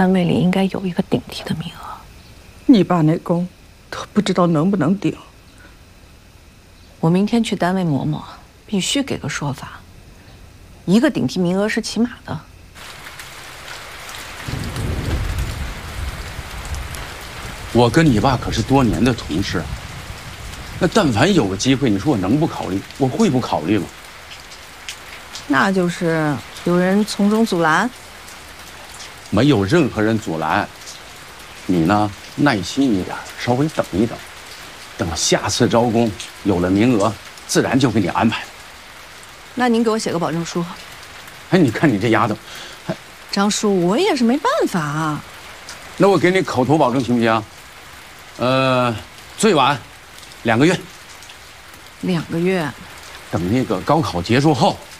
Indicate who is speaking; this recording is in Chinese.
Speaker 1: 单位里应该有一个顶替的名额。
Speaker 2: 你爸那工，都不知道能不能顶。
Speaker 1: 我明天去单位磨磨，必须给个说法。一个顶替名额是起码的。
Speaker 3: 我跟你爸可是多年的同事，那但凡有个机会，你说我能不考虑？我会不考虑吗？
Speaker 1: 那就是有人从中阻拦。
Speaker 3: 没有任何人阻拦。你呢，耐心一点，稍微等一等，等下次招工有了名额，自然就给你安排了。
Speaker 1: 那您给我写个保证书。
Speaker 3: 哎，你看你这丫头，
Speaker 1: 张叔，我也是没办法啊。
Speaker 3: 那我给你口头保证行不行？最晚2个月。
Speaker 1: 2个月。
Speaker 3: 等那个高考结束后，